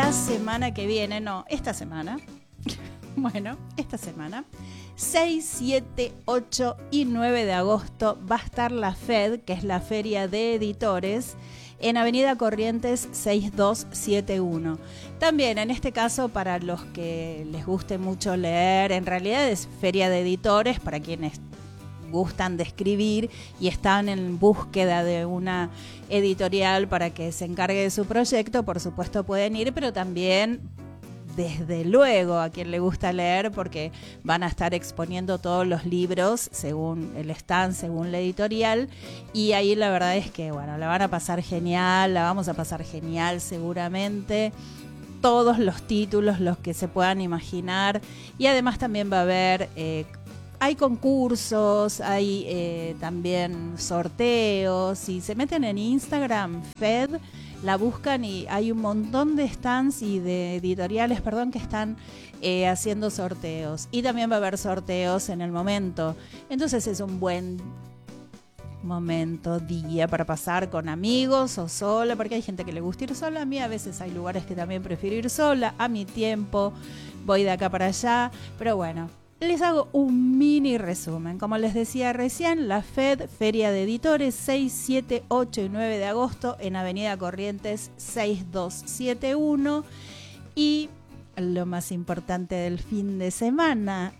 la semana que viene, no, esta semana, bueno, esta semana, 6, 7, 8 y 9 de agosto va a estar la FED, que es la Feria de Editores, en Avenida Corrientes 6271. También en este caso para los que les guste mucho leer, en realidad es Feria de Editores para quienes gustan de escribir y están en búsqueda de una editorial para que se encargue de su proyecto, por supuesto pueden ir, pero también desde luego a quien le gusta leer, porque van a estar exponiendo todos los libros según el stand, según la editorial, y ahí la verdad es que bueno, la van a pasar genial, la vamos a pasar genial seguramente, todos los títulos, los que se puedan imaginar, y además también va a haber hay concursos, hay también sorteos. Si se meten en Instagram, FED, la buscan y hay un montón de stands y de editoriales, que están haciendo sorteos. Y también va a haber sorteos en el momento. Entonces es un buen momento, día para pasar con amigos o sola, porque hay gente que le gusta ir sola. A mí a veces hay lugares que también prefiero ir sola, a mi tiempo, voy de acá para allá. Pero bueno, les hago un mini resumen. Como les decía recién, la FED, Feria de Editores, 6, 7, 8 y 9 de agosto en Avenida Corrientes 6271. Y lo más importante del fin de semana,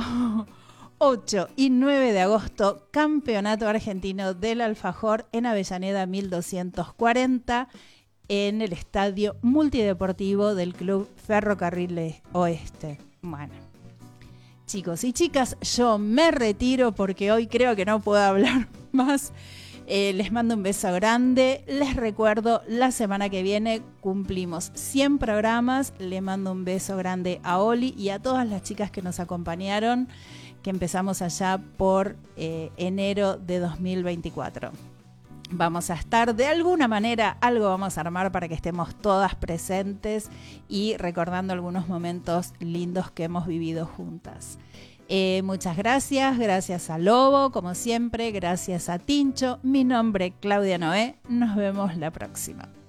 8 y 9 de agosto, Campeonato Argentino del Alfajor en Avellaneda 1240 en el Estadio Multideportivo del Club Ferrocarril Oeste. Bueno, chicos y chicas, yo me retiro porque hoy creo que no puedo hablar más. Les mando un beso grande. Les recuerdo, la semana que viene cumplimos 100 programas. Le mando un beso grande a Oli y a todas las chicas que nos acompañaron, que empezamos allá por enero de 2024. Vamos a estar, de alguna manera, algo vamos a armar para que estemos todas presentes y recordando algunos momentos lindos que hemos vivido juntas. Muchas gracias a Lobo, como siempre, gracias a Tincho. Mi nombre, Claudia Noé. Nos vemos la próxima.